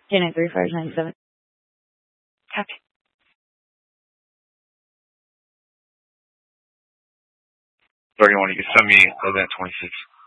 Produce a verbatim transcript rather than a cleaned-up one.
J nine three five nine seven. Copy. thirty-one, you can send me event twenty-six.